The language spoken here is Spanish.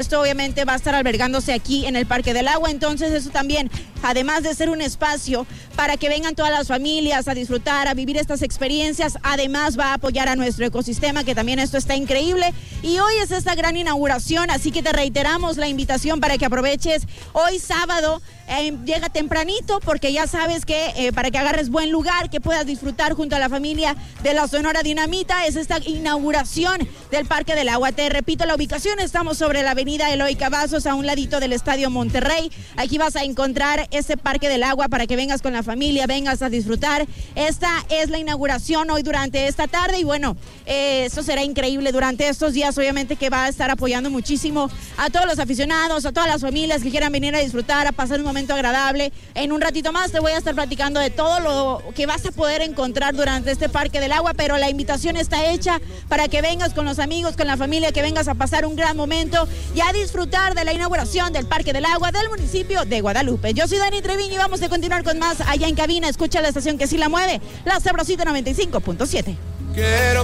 esto obviamente va a estar albergándose aquí en el Parque del Agua. Entonces eso también, además de ser un espacio para que vengan todas las familias a disfrutar, a vivir estas experiencias, además va a apoyar a nuestro ecosistema, que también esto está increíble. Y hoy es esta gran inauguración, así que te reiteramos la invitación para que aproveches hoy sábado. Llega tempranito porque ya sabes que para que agarres buen lugar, que puedas disfrutar junto a la familia de la Sonora Dinamita, es esta inauguración del Parque del Agua. Te repito la ubicación, estamos sobre la avenida Eloy Cavazos, a un ladito del Estadio Monterrey. Aquí vas a encontrar este Parque del Agua para que vengas con la familia, vengas a disfrutar. Esta es la inauguración hoy durante esta tarde y bueno, esto será increíble durante estos días, obviamente que va a estar apoyando muchísimo a todos los aficionados, a todas las familias que quieran venir a disfrutar, a pasar un momento agradable. En un ratito más te voy a estar platicando de todo lo que vas a poder encontrar durante este Parque del Agua, pero la invitación está hecha para que vengas con los amigos, con la familia, que vengas a pasar un gran momento y a disfrutar de la inauguración del Parque del Agua del municipio de Guadalupe. Yo soy Dani Treviño y vamos a continuar con más allá en cabina. Escucha la estación que sí la mueve, la Sabrosita 95.7.